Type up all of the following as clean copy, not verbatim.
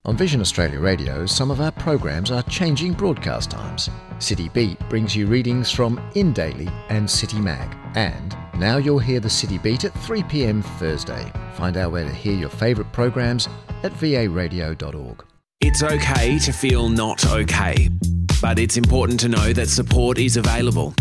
On Vision Australia Radio, some of our programs are changing broadcast times. City Beat brings you readings from In Daily and City Mag. And now you'll hear the City Beat at 3 p.m. Thursday. Find out where to hear your favourite programs at varadio.org. It's okay to feel not okay, but it's important to know that support is available.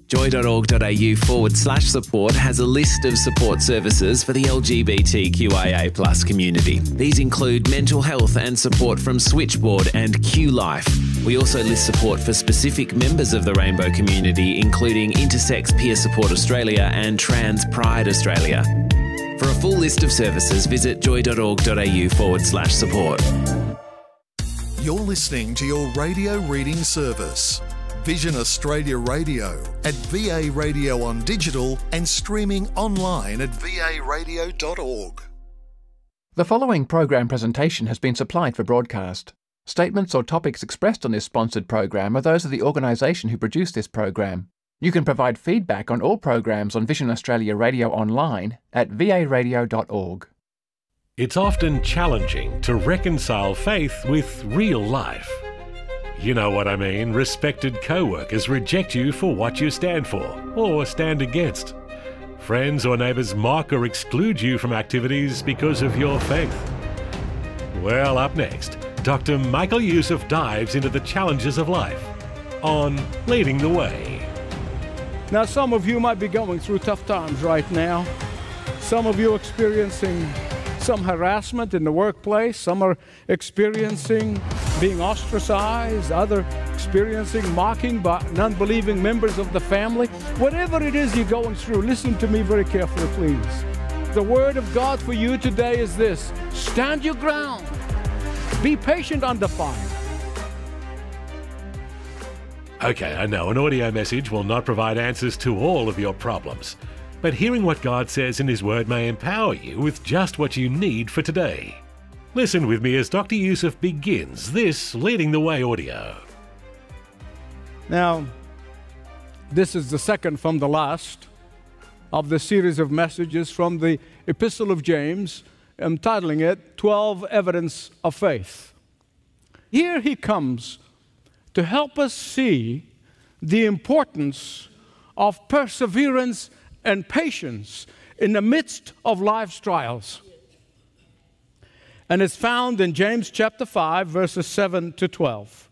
Joy.org.au/support has a list of support services for the LGBTQIA+ community. These include mental health and support from Switchboard and Q Life. We also list support for specific members of the rainbow community, including Intersex Peer Support Australia and Trans Pride Australia. For a full list of services, visit joy.org.au/support. You're listening to your radio reading service. Vision Australia Radio at VA Radio on digital and streaming online at varadio.org. The following program presentation has been supplied for broadcast. Statements or topics expressed on this sponsored program are those of the organisation who produced this program. You can provide feedback on all programs on Vision Australia Radio online at varadio.org. It's often challenging to reconcile faith with real life. You know what I mean. Respected co-workers reject you for what you stand for or stand against. Friends or neighbours mock or exclude you from activities because of your faith. Well, up next, Dr. Michael Youssef dives into the challenges of life on Leading the Way. Now, some of you might be going through tough times right now. Some of you experiencing some harassment in the workplace. Some are experiencing being ostracized. Others experiencing mocking by non-believing members of the family. Whatever it is you're going through, listen to me very carefully, please. The word of God for you today is this: stand your ground. Be patient under fire. Okay, I know an audio message will not provide answers to all of your problems, but hearing what God says in His Word may empower you with just what you need for today. Listen with me as Dr. Youssef begins this Leading the Way audio. Now, this is the second from the last of the series of messages from the Epistle of James. I'm titling it 12 Evidence of Faith. Here he comes to help us see the importance of perseverance and patience in the midst of life's trials. And it's found in James chapter 5, verses 7 to 12.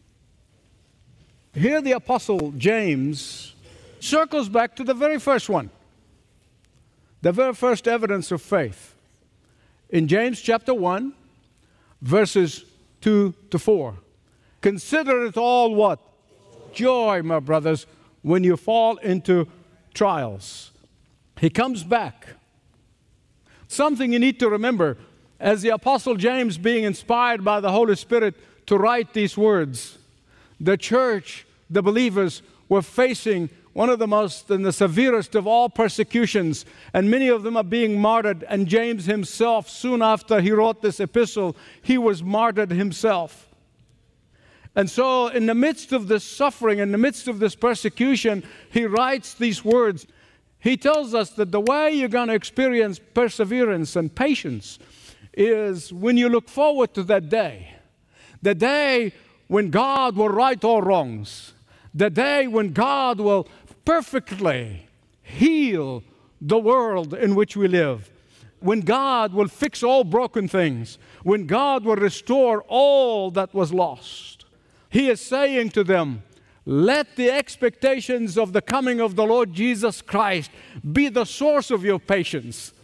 Here the Apostle James circles back to the very first one, the very first evidence of faith. In James chapter 1, verses 2 to 4. Consider it all what? Joy, my brothers, when you fall into trials. He comes back. Something you need to remember, as the Apostle James, being inspired by the Holy Spirit to write these words, the church, the believers, were facing one of the most and the severest of all persecutions, and many of them are being martyred. And James himself, soon after he wrote this epistle, he was martyred himself. And so in the midst of this suffering, in the midst of this persecution, he writes these words. He tells us that the way you're going to experience perseverance and patience is when you look forward to that day. The day when God will right all wrongs. The day when God will perfectly heal the world in which we live. When God will fix all broken things. When God will restore all that was lost. He is saying to them, let the expectations of the coming of the Lord Jesus Christ be the source of your patience.